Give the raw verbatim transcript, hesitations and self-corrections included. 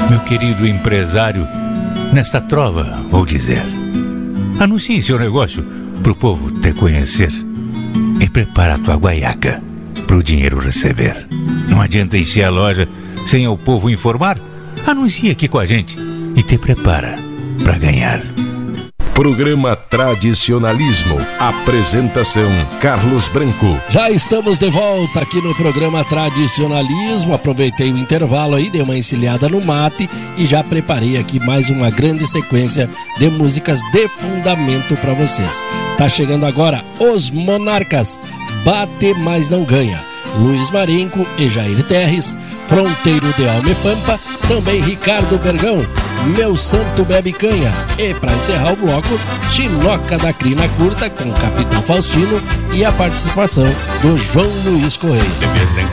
Meu querido empresário, nesta trova vou dizer: anuncie seu negócio pro povo te conhecer e prepara a tua guaiaca pro dinheiro receber. Não adianta encher a loja sem o povo informar. Anuncie aqui com a gente e te prepara pra ganhar. Programa Tradicionalismo. Apresentação Carlos Branco. Já estamos de volta aqui no programa Tradicionalismo. Aproveitei o intervalo aí, dei uma encilhada no mate e já preparei aqui mais uma grande sequência de músicas de fundamento para vocês. Tá chegando agora Os Monarcas, Bate Mas Não Ganha. Luiz Marenco e Jair Terres, Fronteiro de Alme Pampa, também Ricardo Bergão, Meu Santo Bebe Canha. E para encerrar o bloco, Chinoca da Crina Curta com Capitão Faustino e a participação do João Luiz Correia.